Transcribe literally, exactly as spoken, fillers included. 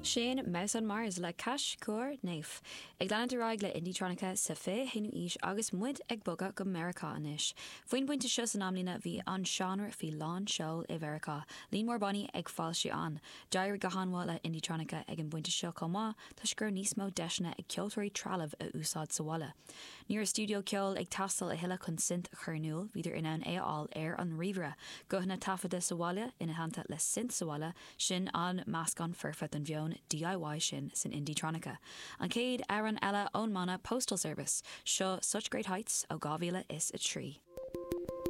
Sin Mouse on Mars le Cash Cór Naif. Ag leanana de raig le Indietronica sa fé hinú ís agus muid ag boga go America inis. Fuoin buinte seo san amlína bhí an seanra fi lán seol i Verica. Lín mór bonny ag fáil si an. Dair go hanmha le Indietronica ag an buinte seo comá tá scur níos mó deisna ag ceoltóirí trealamh a úsáid sa bhaile. Níor studio ceol ag tastal a hiile chun sint churnúil viidir in an éáil ar an rivre. Gohna tafada sa bhaile ina hananta le sint sa bhaile sin an meascán furfat an bheon D I Y sin san Indietronica. An céad Aaron Ella ón mana Postal Service, seo Such Great Heights ó gábhíle is a trí.